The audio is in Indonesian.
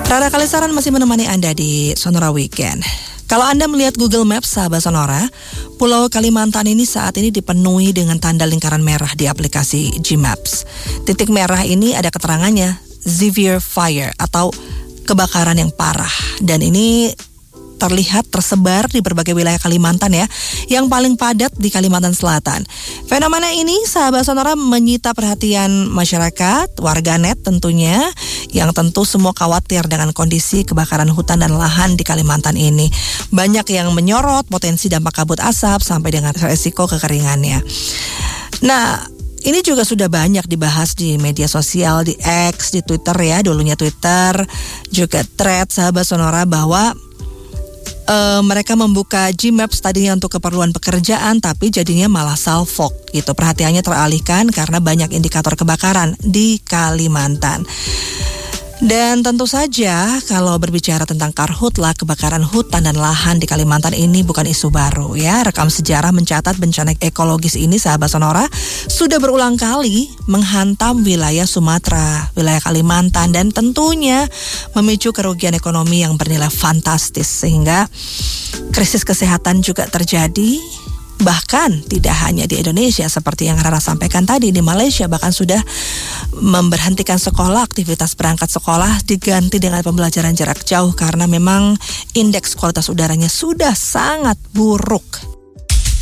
Rara Kalisaran masih menemani Anda di Sonora Weekend. Kalau Anda melihat Google Maps, sahabat Sonora, Pulau Kalimantan ini saat ini dipenuhi dengan tanda lingkaran merah di aplikasi Gmaps. Titik merah ini ada keterangannya, severe fire atau kebakaran yang parah. Dan ini terlihat tersebar di berbagai wilayah Kalimantan ya, yang paling padat di Kalimantan Selatan. Fenomena ini, sahabat Sonora, menyita perhatian masyarakat, warganet tentunya, yang tentu semua khawatir dengan kondisi kebakaran hutan dan lahan di Kalimantan ini. Banyak yang menyorot potensi dampak kabut asap sampai dengan resiko kekeringannya. Nah, ini juga sudah banyak dibahas di media sosial, di X, di Twitter ya, dulunya Twitter, juga thread sahabat Sonora bahwa mereka membuka Gmaps tadinya untuk keperluan pekerjaan, tapi jadinya malah salfok gitu. Perhatiannya teralihkan karena banyak indikator kebakaran di Kalimantan. Dan tentu saja kalau berbicara tentang karhutlah, kebakaran hutan dan lahan di Kalimantan ini bukan isu baru ya. Rekam sejarah mencatat bencana ekologis ini, sahabat Sonora, sudah berulang kali menghantam wilayah Sumatera, wilayah Kalimantan, dan tentunya memicu kerugian ekonomi yang bernilai fantastis, sehingga krisis kesehatan juga terjadi. Bahkan tidak hanya di Indonesia, seperti yang Rara sampaikan tadi, di Malaysia bahkan sudah memberhentikan sekolah, aktivitas berangkat sekolah diganti dengan pembelajaran jarak jauh karena memang indeks kualitas udaranya sudah sangat buruk.